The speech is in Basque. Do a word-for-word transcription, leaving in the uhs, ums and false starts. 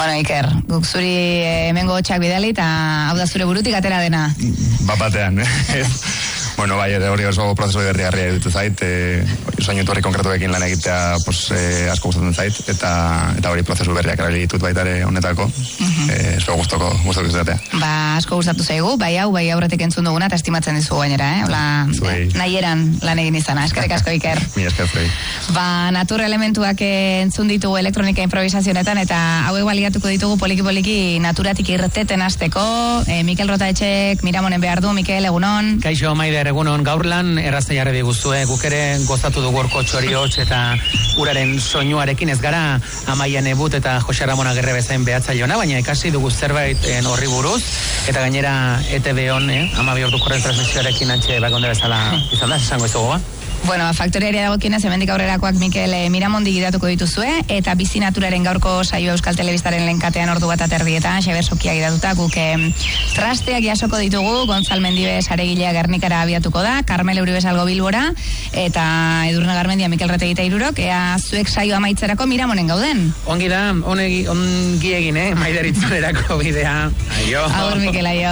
Bueno, Iker, guk zuri hemengo hotxak bidali eta hau da zure burutik atera dena. Bapatean, bueno, bai, hori oso prozesu berri-garria ditu zait, e, soinu torri konkretuekin lan egitea pues, e, asko gustatzen zait, eta eta hori prozesu berriak erabili ditut baita ere honetako, uh-huh. e, espero gustoko, gustoko izatea. Ba, asko gustatu zaigu, bai hau, bai aurretik entzun duguna, eta estimatzen dizugu gainera, eh? Ola, nahi eran lan egin izana, eskerrik asko, Iker. Mi esker, Frei. Ba, natur elementuak entzun ditugu elektronika improvisazionetan, eta hauek baliatuko ditugu poliki-poliki naturatik irteten hasteko. E, Mikel Rotaetxek, Miramonen behar du, Mikel, egunon. Kaixo, Maider, egunon, gaur lan errazte jarri diguzue, guk ere gozatu dugu orko txori hotx eta uraren soinuarekin ez gara Amaian Ebut eta Jose Ramon Agirre bezain behatzaileona, baina ikasi dugu zerbait horri buruz, eta gainera E T V on, eh, amabi orduko transmisioarekin antxe bakonde bezala izan da, esango izugu, ba? Bueno, faktoriaria dagokienez, hemendik aurrerakoak Mikel eh, Miramondi gidatuko dituzue, eta bizi naturaren gaurko saio Euskal Telebistaren lenkatean ordu bat aterdietan, Xaber Sokia gidatuta, guk eh, trasteak jasoko ditugu, Gontzal Mendibes aregilea Gernikara abiatuko da, Carmel Euribes algo Bilbora, eta Edurne Garmendia Mikel Retegita irurok, ea zuek saio amaitzerako Miramonen gauden. Ongi da, ongi, ongi egin, eh, Maider itzulerako bidea. Aio. Agur, Mikel, aio.